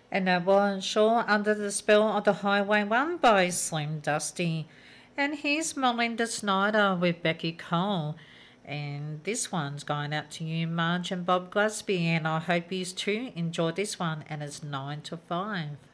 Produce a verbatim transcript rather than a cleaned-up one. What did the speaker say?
And that was Shaw Under the Spell of the Highway one by Slim Dusty. And here's Melinda Snyder with Becky Cole. And this one's going out to you, Marge and Bob Glasby. And I hope you too enjoy this one. And it's nine to five.